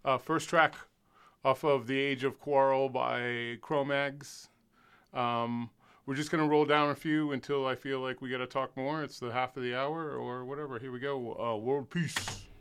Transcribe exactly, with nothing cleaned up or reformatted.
Uh, first track off of The Age of Quarrel by Cro-Mags. Um, we're just going to roll down a few until I feel like we got to talk more. It's the half of the hour or whatever. Here we go. Uh, world peace.